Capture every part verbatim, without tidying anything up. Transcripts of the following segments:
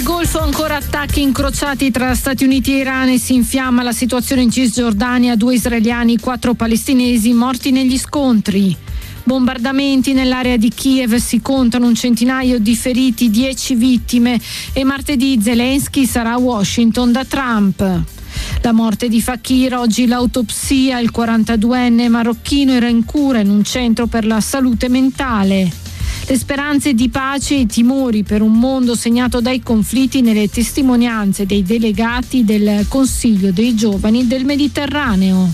Golfo ancora attacchi incrociati tra Stati Uniti e Iran e si infiamma la situazione in Cisgiordania, due israeliani, quattro palestinesi morti negli scontri. Bombardamenti nell'area di Kiev, si contano un centinaio di feriti, dieci vittime e martedì Zelensky sarà a Washington da Trump. La morte di Fakir, oggi l'autopsia, il quarantaduenne marocchino era in cura in un centro per la salute mentale. Le speranze di pace e i timori per un mondo segnato dai conflitti nelle testimonianze dei delegati del Consiglio dei Giovani del Mediterraneo.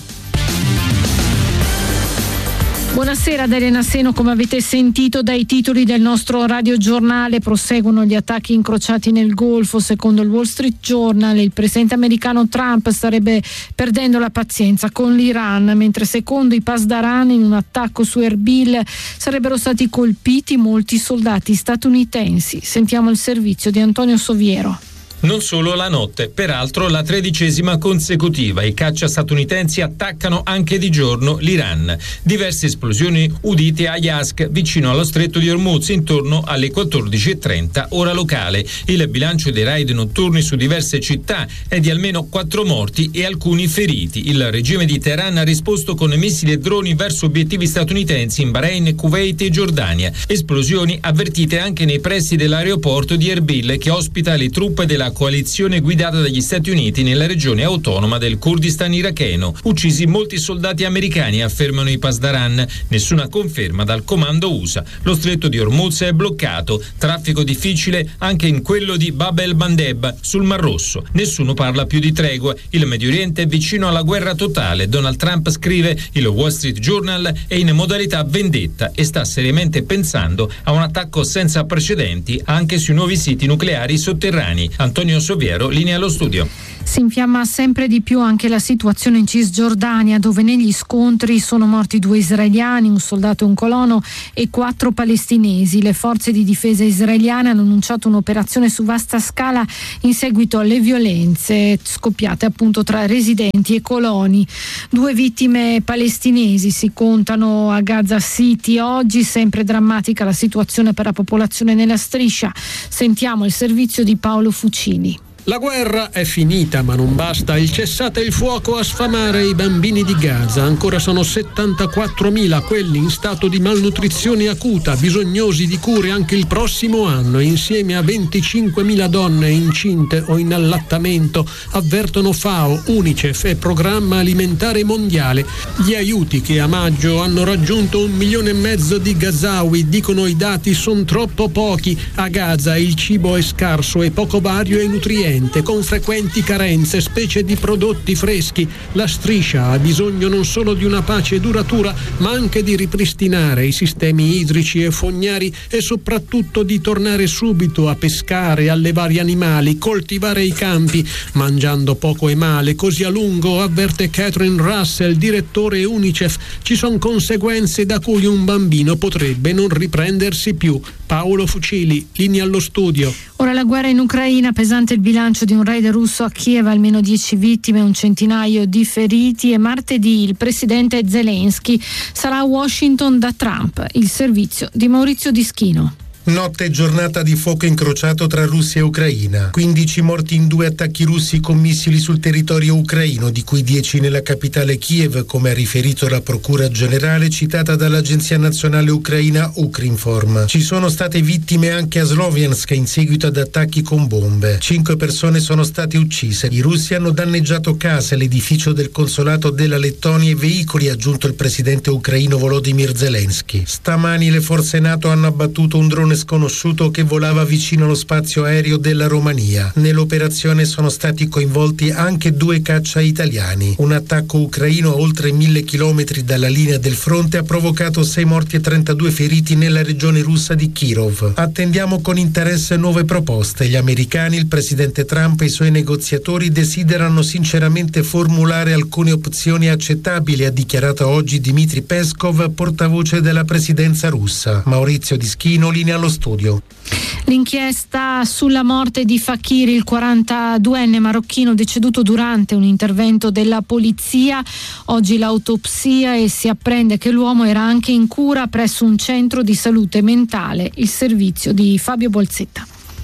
Buonasera da Elena Seno. Come avete sentito dai titoli del nostro radiogiornale, proseguono gli attacchi incrociati nel Golfo. Secondo il Wall Street Journal, il presidente americano Trump starebbe perdendo la pazienza con l'Iran, mentre secondo i Pasdaran in un attacco su Erbil sarebbero stati colpiti molti soldati statunitensi. Sentiamo il servizio di Antonio Soviero. Non solo la notte, peraltro la tredicesima consecutiva. I caccia statunitensi attaccano anche di giorno l'Iran. Diverse esplosioni udite a Yazd, vicino allo stretto di Hormuz, intorno alle quattordici e trenta ora locale. Il bilancio dei raid notturni su diverse città è di almeno quattro morti e alcuni feriti. Il regime di Teheran ha risposto con missili e droni verso obiettivi statunitensi in Bahrain, Kuwait e Giordania. Esplosioni avvertite anche nei pressi dell'aeroporto di Erbil, che ospita le truppe della coalizione guidata dagli Stati Uniti nella regione autonoma del Kurdistan iracheno. Uccisi molti soldati americani, affermano i Pasdaran. Nessuna conferma dal comando U S A. Lo stretto di Hormuz è bloccato. Traffico difficile anche in quello di Bab el-Mandeb sul Mar Rosso. Nessuno parla più di tregua. Il Medio Oriente è vicino alla guerra totale. Donald Trump, scrive il Wall Street Journal, è in modalità vendetta e sta seriamente pensando a un attacco senza precedenti anche sui nuovi siti nucleari sotterranei. Antonio Soviero, linea allo studio. Si infiamma sempre di più anche la situazione in Cisgiordania, dove negli scontri sono morti due israeliani, un soldato e un colono, e quattro palestinesi. Le forze di difesa israeliane hanno annunciato un'operazione su vasta scala in seguito alle violenze scoppiate appunto tra residenti e coloni. Due vittime palestinesi si contano a Gaza City oggi. Sempre drammatica la situazione per la popolazione nella striscia. Sentiamo il servizio di Paolo Fucini. La guerra è finita, ma non basta. Il cessate il fuoco a sfamare i bambini di Gaza. Ancora sono settantaquattromila quelli in stato di malnutrizione acuta, bisognosi di cure anche il prossimo anno, insieme a venticinquemila donne incinte o in allattamento, avvertono FAO, UNICEF e Programma Alimentare Mondiale. Gli aiuti, che a maggio hanno raggiunto un milione e mezzo di gazawi, dicono i dati, sono troppo pochi. A Gaza il cibo è scarso e poco vario e nutriente, con frequenti carenze, specie di prodotti freschi. La striscia ha bisogno non solo di una pace duratura, ma anche di ripristinare i sistemi idrici e fognari e soprattutto di tornare subito a pescare, allevare animali, coltivare i campi, mangiando poco e male, così a lungo, avverte Catherine Russell, direttore UNICEF, ci sono conseguenze da cui un bambino potrebbe non riprendersi più. Paolo Fucili, linea allo studio. Ora la guerra in Ucraina, pesante il bilancio di un raid russo a Kiev, almeno dieci vittime, un centinaio di feriti, e martedì il presidente Zelensky sarà a Washington da Trump. Il servizio di Maurizio Dischino. Notte e giornata di fuoco incrociato tra Russia e Ucraina. quindici morti in due attacchi russi con missili sul territorio ucraino, di cui dieci nella capitale Kiev, come ha riferito la Procura Generale citata dall'Agenzia Nazionale Ucraina Ukrinform. Ci sono state vittime anche a Sloviansk in seguito ad attacchi con bombe. Cinque persone sono state uccise. I russi hanno danneggiato case, l'edificio del consolato della Lettonia e veicoli, ha aggiunto il presidente ucraino Volodymyr Zelensky. Stamani le forze NATO hanno abbattuto un drone sconosciuto che volava vicino allo spazio aereo della Romania. Nell'operazione sono stati coinvolti anche due caccia italiani. Un attacco ucraino a oltre mille chilometri dalla linea del fronte ha provocato sei morti e trentadue feriti nella regione russa di Kirov. Attendiamo con interesse nuove proposte. Gli americani, il presidente Trump e i suoi negoziatori desiderano sinceramente formulare alcune opzioni accettabili, ha dichiarato oggi Dmitry Peskov, portavoce della presidenza russa. Maurizio Dischino, linea allo studio. L'inchiesta sulla morte di Fakir, il quarantaduenne marocchino deceduto durante un intervento della polizia. Oggi l'autopsia e si apprende che l'uomo era anche in cura presso un centro di salute mentale. Il servizio di Fabio Bolzetta.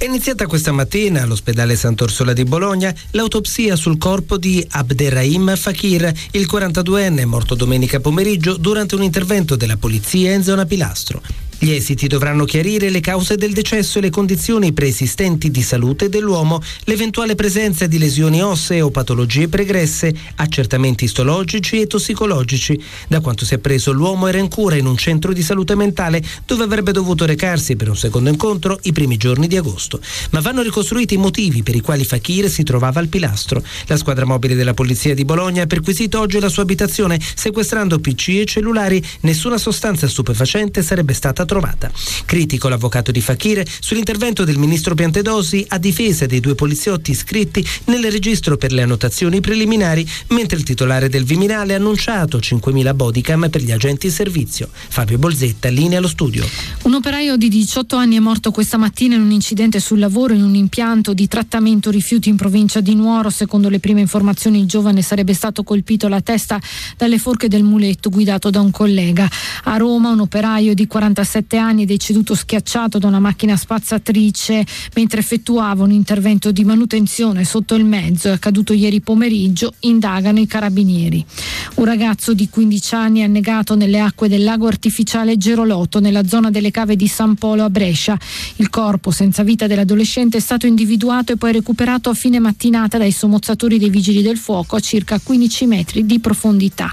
È iniziata questa mattina all'ospedale Sant'Orsola di Bologna l'autopsia sul corpo di Abderrahim Fakir, il quarantaduenne morto domenica pomeriggio durante un intervento della polizia in zona Pilastro. Gli esiti dovranno chiarire le cause del decesso e le condizioni preesistenti di salute dell'uomo, l'eventuale presenza di lesioni ossee o patologie pregresse, accertamenti istologici e tossicologici. Da quanto si è appreso, l'uomo era in cura in un centro di salute mentale dove avrebbe dovuto recarsi per un secondo incontro i primi giorni di agosto. Ma vanno ricostruiti i motivi per i quali Fakir si trovava al Pilastro. La squadra mobile della polizia di Bologna ha perquisito oggi la sua abitazione, sequestrando P C e cellulari. Nessuna sostanza stupefacente sarebbe stata trovata. Critico l'avvocato di Fakir sull'intervento del ministro Piantedosi a difesa dei due poliziotti iscritti nel registro per le annotazioni preliminari, mentre il titolare del Viminale ha annunciato cinquemila bodycam per gli agenti in servizio. Fabio Bolzetta, linea allo studio. Un operaio di diciotto anni è morto questa mattina in un incidente sul lavoro in un impianto di trattamento rifiuti in provincia di Nuoro. Secondo le prime informazioni il giovane sarebbe stato colpito alla testa dalle forche del muletto guidato da un collega. A Roma un operaio di quarantasette anni è deceduto schiacciato da una macchina spazzatrice mentre effettuava un intervento di manutenzione sotto il mezzo. È accaduto ieri pomeriggio, indagano i carabinieri. Un ragazzo di quindici anni è annegato nelle acque del lago artificiale Gerolotto nella zona delle cave di San Polo a Brescia. Il corpo senza vita dell'adolescente è stato individuato e poi recuperato a fine mattinata dai sommozzatori dei vigili del fuoco a circa quindici metri di profondità.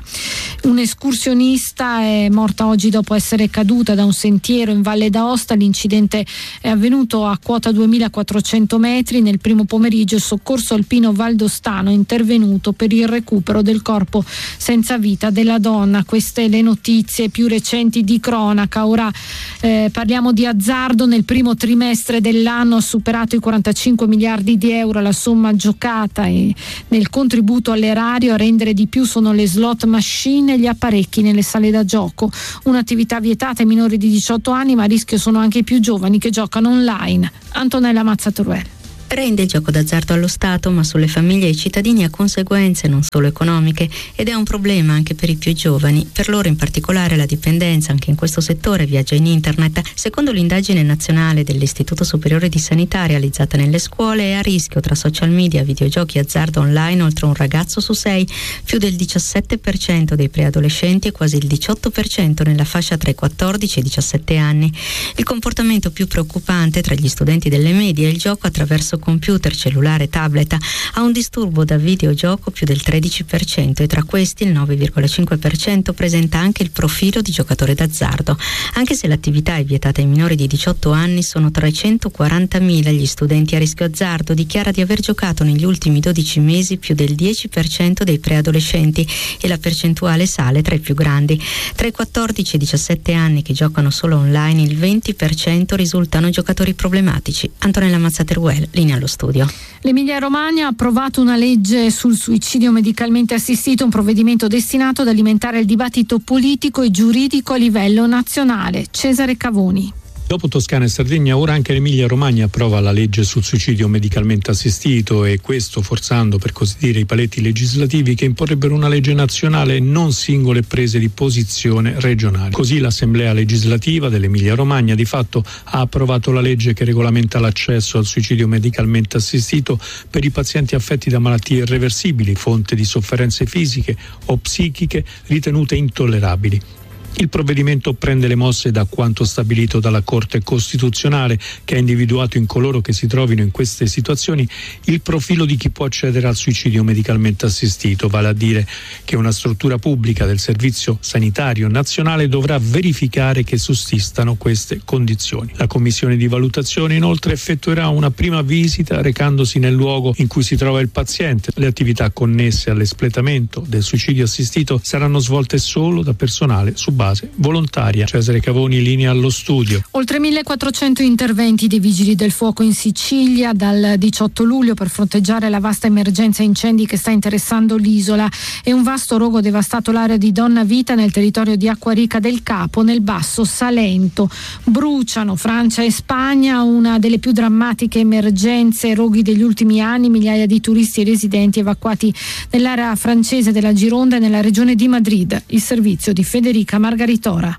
Un'escursionista è morta oggi dopo essere caduta da un sentiero in Valle d'Aosta. L'incidente è avvenuto a quota duemilaquattrocento metri. Nel primo pomeriggio il soccorso alpino valdostano è intervenuto per il recupero del corpo senza vita della donna. Queste le notizie più recenti di cronaca. Ora eh, parliamo di azzardo. Nel primo trimestre dell'anno ha superato i quarantacinque miliardi di euro la somma giocata, e nel contributo all'erario a rendere di più sono le slot machine e gli apparecchi nelle sale da gioco. Un'attività vietata ai minori di diciotto anni, ma a rischio sono anche i più giovani che giocano online. Antonella Mazzatorel. Rende il gioco d'azzardo allo Stato, ma sulle famiglie e i cittadini ha conseguenze non solo economiche ed è un problema anche per i più giovani. Per loro in particolare la dipendenza anche in questo settore viaggia in internet. Secondo l'indagine nazionale dell'Istituto Superiore di Sanità realizzata nelle scuole, è a rischio tra social media, videogiochi e azzardo online oltre un ragazzo su sei, più del diciassette per cento dei preadolescenti e quasi il diciotto per cento nella fascia tra i quattordici e i diciassette anni. Il comportamento più preoccupante tra gli studenti delle medie è il gioco attraverso computer, cellulare, tablet. Ha un disturbo da videogioco più del tredici per cento e tra questi il nove virgola cinque per cento presenta anche il profilo di giocatore d'azzardo. Anche se l'attività è vietata ai minori di diciotto anni, sono trecentoquarantamila gli studenti a rischio azzardo. Dichiara di aver giocato negli ultimi dodici mesi più del dieci per cento dei preadolescenti e la percentuale sale tra i più grandi. Tra i quattordici e i diciassette anni che giocano solo online, il venti per cento risultano giocatori problematici. Antonella Mazzateruel, linea allo studio. L'Emilia Romagna ha approvato una legge sul suicidio medicalmente assistito, un provvedimento destinato ad alimentare il dibattito politico e giuridico a livello nazionale. Cesare Cavoni. Dopo Toscana e Sardegna, ora anche l'Emilia Romagna approva la legge sul suicidio medicalmente assistito, e questo forzando, per così dire, i paletti legislativi che imporrebbero una legge nazionale e non singole prese di posizione regionali. Così l'Assemblea legislativa dell'Emilia Romagna di fatto ha approvato la legge che regolamenta l'accesso al suicidio medicalmente assistito per i pazienti affetti da malattie irreversibili, fonte di sofferenze fisiche o psichiche ritenute intollerabili. Il provvedimento prende le mosse da quanto stabilito dalla Corte Costituzionale, che ha individuato in coloro che si trovino in queste situazioni il profilo di chi può accedere al suicidio medicalmente assistito, vale a dire che una struttura pubblica del Servizio Sanitario Nazionale dovrà verificare che sussistano queste condizioni. La Commissione di valutazione inoltre effettuerà una prima visita recandosi nel luogo in cui si trova il paziente. Le attività connesse all'espletamento del suicidio assistito saranno svolte solo da personale su base volontaria. Cesare Cavoni, linea allo studio. Oltre millequattrocento interventi dei vigili del fuoco in Sicilia dal diciotto luglio per fronteggiare la vasta emergenza incendi che sta interessando l'isola, e un vasto rogo devastato l'area di Donnavita nel territorio di Acquarica del Capo nel Basso Salento. Bruciano Francia e Spagna, una delle più drammatiche emergenze e roghi degli ultimi anni. Migliaia di turisti e residenti evacuati nell'area francese della Gironda e nella regione di Madrid. Il servizio di Federica Margaritora.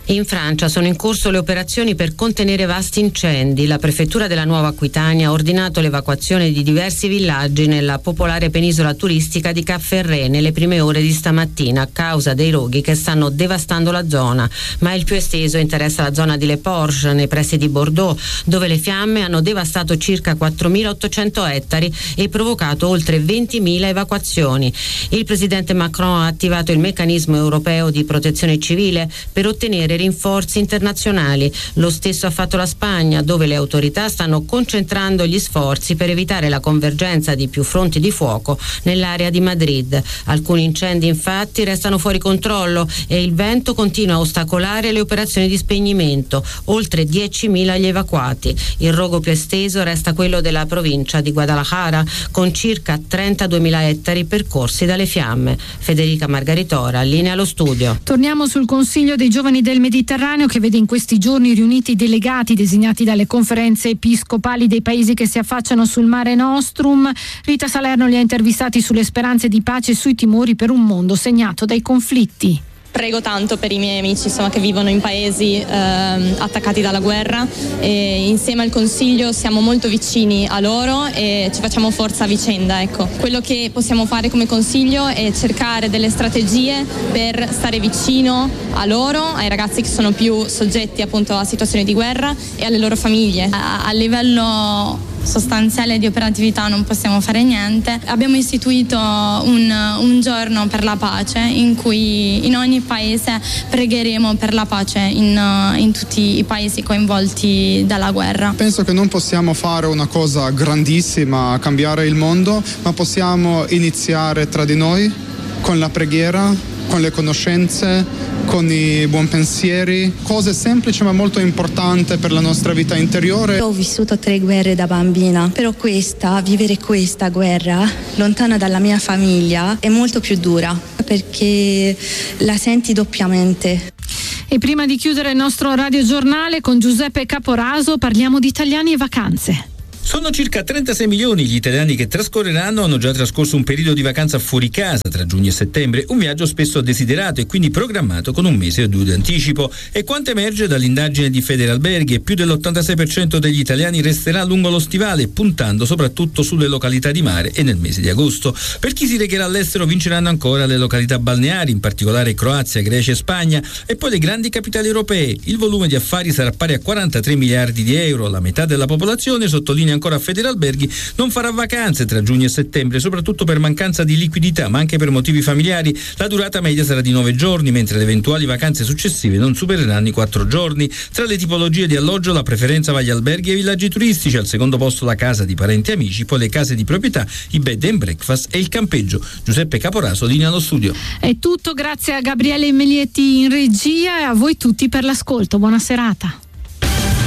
In Francia sono in corso le operazioni per contenere vasti incendi. La prefettura della Nuova Aquitania ha ordinato l'evacuazione di diversi villaggi nella popolare penisola turistica di Cap Ferret nelle prime ore di stamattina a causa dei roghi che stanno devastando la zona. Ma il più esteso interessa la zona di Le Porges, nei pressi di Bordeaux, dove le fiamme hanno devastato circa quattromilaottocento ettari e provocato oltre ventimila evacuazioni. Il presidente Macron ha attivato il meccanismo europeo di protezione civile per ottenere rinforzi internazionali. Lo stesso ha fatto la Spagna, dove le autorità stanno concentrando gli sforzi per evitare la convergenza di più fronti di fuoco nell'area di Madrid. Alcuni incendi infatti restano fuori controllo e il vento continua a ostacolare le operazioni di spegnimento. Oltre diecimila gli evacuati. Il rogo più esteso resta quello della provincia di Guadalajara, con circa trentaduemila ettari percorsi dalle fiamme. Federica Margaritora, linea allo studio. Torniamo sul Consiglio dei Giovani del Mediterraneo, che vede in questi giorni riuniti i delegati designati dalle conferenze episcopali dei paesi che si affacciano sul Mare Nostrum. Rita Salerno li ha intervistati sulle speranze di pace e sui timori per un mondo segnato dai conflitti. Prego tanto per i miei amici, insomma, che vivono in paesi eh, attaccati dalla guerra, e insieme al Consiglio siamo molto vicini a loro e ci facciamo forza a vicenda. Ecco. Quello che possiamo fare come Consiglio è cercare delle strategie per stare vicino a loro, ai ragazzi che sono più soggetti appunto a situazioni di guerra e alle loro famiglie. A, a livello sostanziale di operatività non possiamo fare niente. Abbiamo istituito un, un giorno per la pace in cui in ogni paese pregheremo per la pace in, in tutti i paesi coinvolti dalla guerra. Penso che non possiamo fare una cosa grandissima, cambiare il mondo, ma possiamo iniziare tra di noi con la preghiera, con le conoscenze, con i buoni pensieri, cose semplici ma molto importanti per la nostra vita interiore. Ho vissuto tre guerre da bambina, però questa, vivere questa guerra lontana dalla mia famiglia è molto più dura, perché la senti doppiamente. E prima di chiudere il nostro radiogiornale con Giuseppe Caporaso parliamo di italiani e vacanze. Sono circa trentasei milioni gli italiani che trascorreranno, hanno già trascorso un periodo di vacanza fuori casa tra giugno e settembre, un viaggio spesso desiderato e quindi programmato con un mese o due di anticipo. E quanto emerge dall'indagine di Federalberghi, più dell'ottantasei per cento degli italiani resterà lungo lo stivale, puntando soprattutto sulle località di mare e nel mese di agosto. Per chi si recherà all'estero vinceranno ancora le località balneari, in particolare Croazia, Grecia e Spagna, e poi le grandi capitali europee. Il volume di affari sarà pari a quarantatré miliardi di euro, la metà della popolazione, sottolinea ancora Federalberghi, non farà vacanze tra giugno e settembre, soprattutto per mancanza di liquidità, ma anche per motivi familiari. La durata media sarà di nove giorni, mentre le eventuali vacanze successive non supereranno i quattro giorni. Tra le tipologie di alloggio la preferenza va agli alberghi e ai villaggi turistici, al secondo posto la casa di parenti e amici, poi le case di proprietà, i bed and breakfast e il campeggio. Giuseppe Caporaso, linea allo studio. È tutto, grazie a Gabriele Melietti in regia e a voi tutti per l'ascolto. Buona serata.